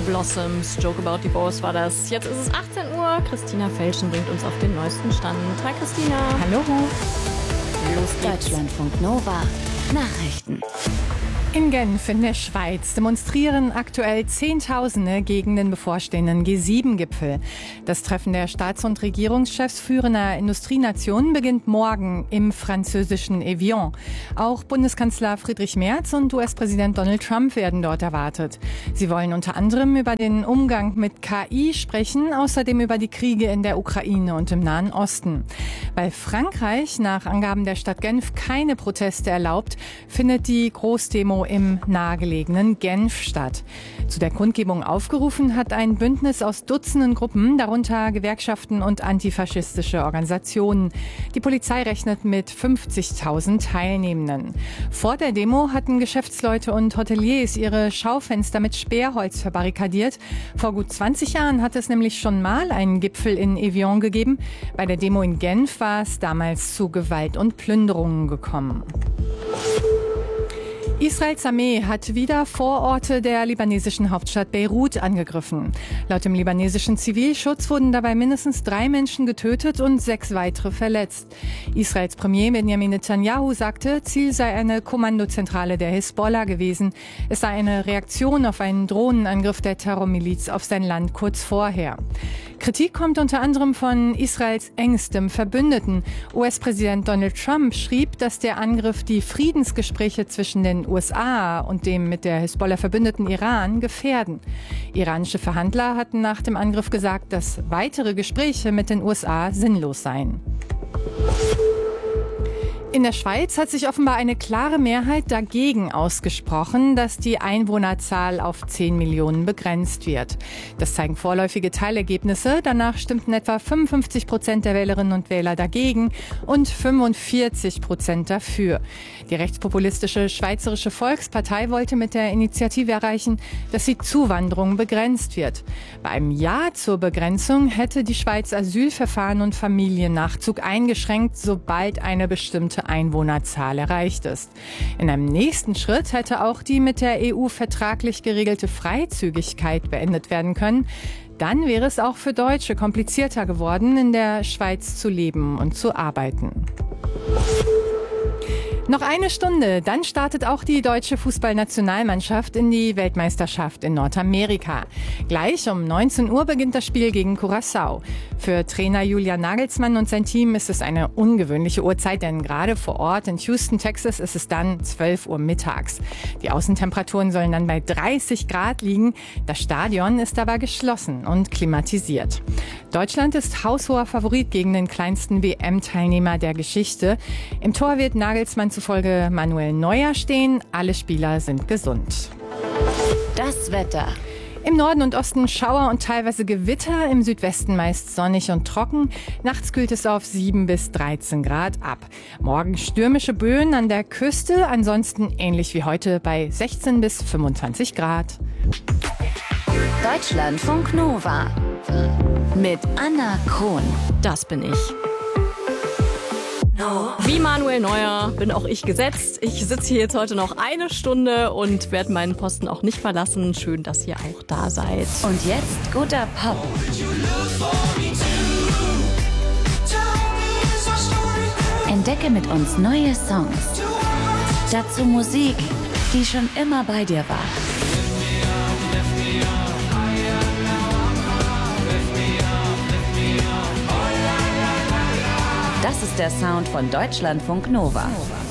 Blossoms, Joke About Divorce war das. Jetzt ist es 18 Uhr. Christina Felschen bringt uns auf den neuesten Stand. Hi Christina. Hallo. Los geht's. Deutschlandfunk Nova. Nachrichten. In Genf in der Schweiz demonstrieren aktuell Zehntausende gegen den bevorstehenden G7-Gipfel. Das Treffen der Staats- und Regierungschefs führender Industrienationen beginnt morgen im französischen Evian. Auch Bundeskanzler Friedrich Merz und US-Präsident Donald Trump werden dort erwartet. Sie wollen unter anderem über den Umgang mit KI sprechen, außerdem über die Kriege in der Ukraine und im Nahen Osten. Weil Frankreich nach Angaben der Stadt Genf keine Proteste erlaubt, findet die Großdemo im nahegelegenen Genf statt. Zu der Kundgebung aufgerufen hat ein Bündnis aus Dutzenden Gruppen, darunter Gewerkschaften und antifaschistische Organisationen. Die Polizei rechnet mit 50.000 Teilnehmenden. Vor der Demo hatten Geschäftsleute und Hoteliers ihre Schaufenster mit Sperrholz verbarrikadiert. Vor gut 20 Jahren hat es nämlich schon mal einen Gipfel in Evian gegeben. Bei der Demo in Genf war es damals zu Gewalt und Plünderungen gekommen. Israels Armee hat wieder Vororte der libanesischen Hauptstadt Beirut angegriffen. Laut dem libanesischen Zivilschutz wurden dabei mindestens 3 Menschen getötet und 6 weitere verletzt. Israels Premier Benjamin Netanyahu sagte, Ziel sei eine Kommandozentrale der Hisbollah gewesen. Es sei eine Reaktion auf einen Drohnenangriff der Terrormiliz auf sein Land kurz vorher. Kritik kommt unter anderem von Israels engstem Verbündeten. US-Präsident Donald Trump schrieb, dass der Angriff die Friedensgespräche zwischen den USA und dem mit der Hisbollah verbündeten Iran gefährden. Iranische Verhandler hatten nach dem Angriff gesagt, dass weitere Gespräche mit den USA sinnlos seien. In der Schweiz hat sich offenbar eine klare Mehrheit dagegen ausgesprochen, dass die Einwohnerzahl auf 10 Millionen begrenzt wird. Das zeigen vorläufige Teilergebnisse. Danach stimmten etwa 55% der Wählerinnen und Wähler dagegen und 45% dafür. Die rechtspopulistische Schweizerische Volkspartei wollte mit der Initiative erreichen, dass die Zuwanderung begrenzt wird. Bei einem Ja zur Begrenzung hätte die Schweiz Asylverfahren und Familiennachzug eingeschränkt, sobald eine bestimmte Einwohnerzahl erreicht ist. In einem nächsten Schritt hätte auch die mit der EU vertraglich geregelte Freizügigkeit beendet werden können. Dann wäre es auch für Deutsche komplizierter geworden, in der Schweiz zu leben und zu arbeiten. Noch eine Stunde, dann startet auch die deutsche Fußballnationalmannschaft in die Weltmeisterschaft in Nordamerika. Gleich um 19 Uhr beginnt das Spiel gegen Curaçao. Für Trainer Julian Nagelsmann und sein Team ist es eine ungewöhnliche Uhrzeit, denn gerade vor Ort in Houston, Texas, ist es dann 12 Uhr mittags. Die Außentemperaturen sollen dann bei 30 Grad liegen. Das Stadion ist aber geschlossen und klimatisiert. Deutschland ist haushoher Favorit gegen den kleinsten WM-Teilnehmer der Geschichte. Im Tor wird Nagelsmann zufolge Manuel Neuer stehen. Alle Spieler sind gesund. Das Wetter. Im Norden und Osten Schauer und teilweise Gewitter, im Südwesten meist sonnig und trocken. Nachts kühlt es auf 7 bis 13 Grad ab. Morgen stürmische Böen an der Küste, ansonsten ähnlich wie heute bei 16 bis 25 Grad. Deutschlandfunk Nova. Mit Anna Krohn. Das bin ich. Wie Manuel Neuer bin auch ich gesetzt. Ich sitze hier jetzt heute noch eine Stunde und werde meinen Posten auch nicht verlassen. Schön, dass ihr auch da seid. Und jetzt guter Pop. Entdecke mit uns neue Songs. Dazu Musik, die schon immer bei dir war. Das ist der Sound von Deutschlandfunk Nova.